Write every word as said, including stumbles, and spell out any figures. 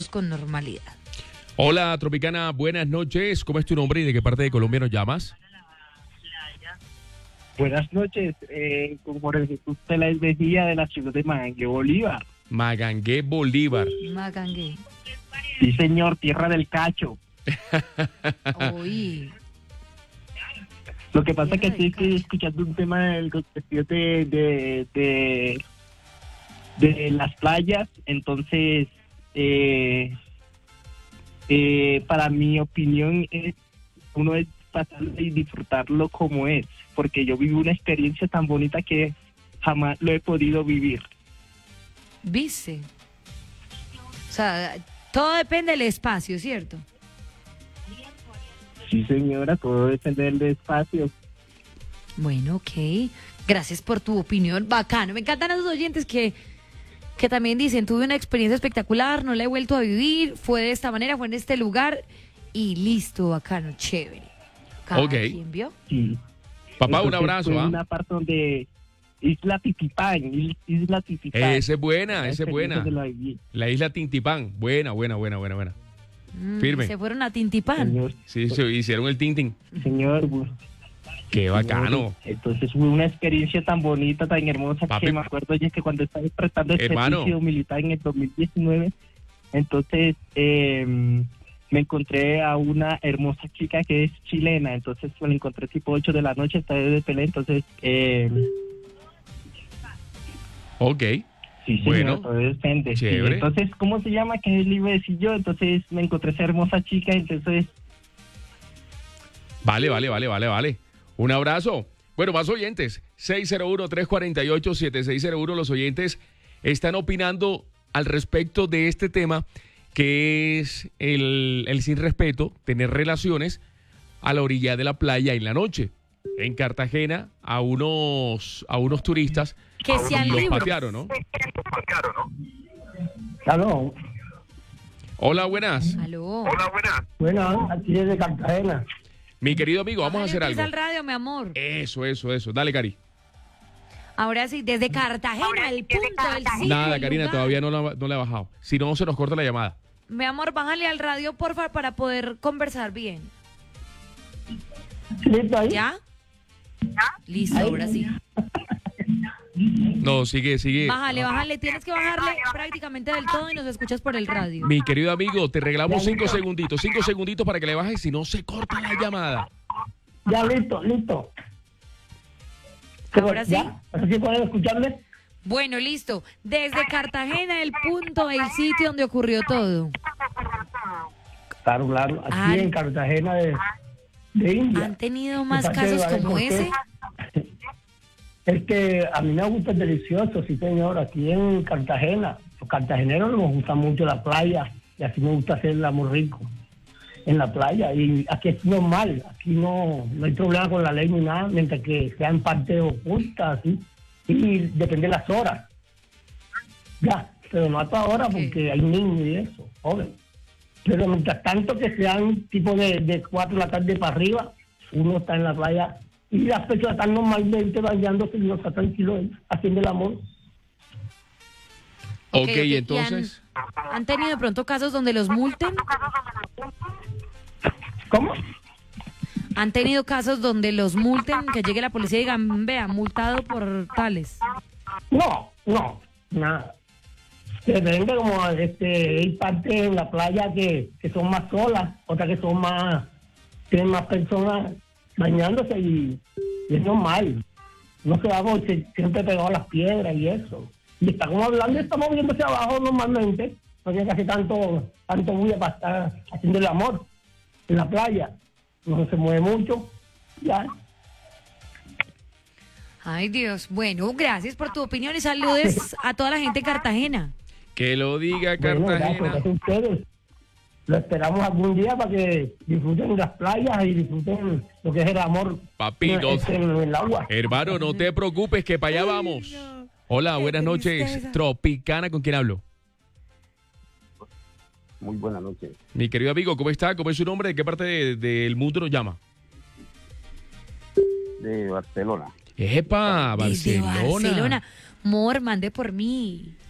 todos con normalidad. Hola, Tropicana, buenas noches. ¿Cómo es tu nombre y de qué parte de Colombia nos llamas? Buenas noches, eh, con Jorge Jesús Peláez Mejía de la ciudad de Magangué, Bolívar. Magangué, Bolívar. Magangué. Sí, señor, tierra del cacho. Uy. Lo que pasa es que Tierra del sí estoy cacho. escuchando un tema del cuestión de, de, de, de las playas, entonces, eh, eh, para mi opinión, es, uno es pasarlo y disfrutarlo como es, porque yo viví una experiencia tan bonita que jamás lo he podido vivir. ¿Viste? O sea, todo depende del espacio, ¿cierto? Sí, señora, todo depende del espacio. Bueno, ok. Gracias por tu opinión. Bacano. Me encantan esos oyentes que, que también dicen, tuve una experiencia espectacular, no la he vuelto a vivir, fue de esta manera, fue en este lugar y listo, bacano, chévere. Cada Ok. quien vio. Sí. Papá, un Entonces, abrazo. fue ¿ah? una parte donde Isla Titipán, is- Isla Titipán. Esa es buena, La esa es experiencia buena. de la viví. La isla Tintipán. Buena, buena, buena, buena, buena. Mm, Firme. Se fueron a Tintipán. Señor, Sí, se hicieron el Tintin. señor, bu- Qué bacano. entonces fue una experiencia tan bonita, tan hermosa, Papi. que me acuerdo ya que cuando estaba prestando el Hermano. servicio militar en el dos mil diecinueve, entonces eh, me encontré a una hermosa chica que es chilena, entonces me la encontré tipo ocho de la noche, estaba de pelea, entonces eh, Ok. sí, señor, Bueno, todo depende. Sí, chévere. entonces, ¿cómo se llama? ¿Qué le iba a decir yo? Entonces me encontré esa hermosa chica, entonces Vale, vale, vale, vale, vale. Un abrazo. Bueno, más oyentes. seis cero uno, tres cuatro ocho, siete seis cero uno. Los oyentes están opinando al respecto de este tema, que es el, el sin respeto, tener relaciones a la orilla de la playa en la noche. En Cartagena, a unos, a unos turistas Que sean los libres. patearon, ¿no? Aló, Hola, buenas. Aló. bueno, aquí desde Cartagena. Mi querido amigo, vamos a hacer Bájale, algo. empieza el radio, mi amor. Eso, eso, eso. Dale, Cari. Ahora sí, desde Cartagena, el punto del sitio. Nada, el Karina, lugar. todavía no la, no la he bajado. Si no, se nos corta la llamada. Mi amor, bájale al radio, porfa, para poder conversar bien. ¿Listo ahí? ¿Ya? Listo, ahora sí. No, sigue, sigue. Bájale, bájale. Tienes que bajarle prácticamente del todo y nos escuchas por el radio. Mi querido amigo, te regalamos cinco segunditos, cinco segunditos para que le bajes, si no se corta la llamada. Ya, listo, listo. Ahora sí. ¿Ya? ¿Ahora sí pueden escucharme? Bueno, listo. Desde Cartagena, el punto, el sitio donde ocurrió todo. Claro, claro. Aquí Ah, en Cartagena de, de India. ¿Han tenido más De parte de casos Varela como Cortés. ese? Es que a mí me gusta el delicioso, sí señor, aquí en Cartagena. Los cartageneros nos gusta mucho la playa y así me gusta hacer el amor rico en la playa. Y aquí es normal, aquí no, no hay problema con la ley ni nada, mientras que sea en parte oculta, así. Y depende de las horas. Ya, pero no a toda hora Ok. porque hay niños y eso, joven. Pero mientras tanto que sean tipo de, de cuatro de la tarde para arriba, uno está en la playa y las personas están normalmente bañándose y uno está tranquilo haciendo el amor. Ok, ok. y ¿Y entonces. ¿Han tenido de pronto casos donde los multen? ¿Cómo? ¿Han tenido casos donde los multen, que llegue la policía y digan, vea, multado por tales? No, no, nada. Depende como este, hay partes en la playa que, que son más solas, otras que son más, tienen más personas bañándose y, y es normal. No se va porque siempre pegado a las piedras y eso. Y está como hablando y está moviéndose abajo normalmente, no tiene que hacer tanto, tanto bulla para estar haciendo el amor en la playa. No se mueve mucho, ya. Ay, Dios. Bueno, gracias por tu opinión y saludes a toda la gente de Cartagena. Que lo diga Bueno, gracias, Cartagena. gracias a ustedes. Lo esperamos algún día para que disfruten las playas y disfruten lo que es el amor Papito. en, en- en el agua. Hermano, no te preocupes, que para allá vamos. Hola, Qué buenas noches. tristeza. Tropicana, ¿con quién hablo? Muy buenas noches. Mi querido amigo, ¿cómo está? ¿Cómo es su nombre? ¿De qué parte de- del mundo nos llama? De Barcelona. ¡Epa! Desde Barcelona. Barcelona. Mor, mande por mí.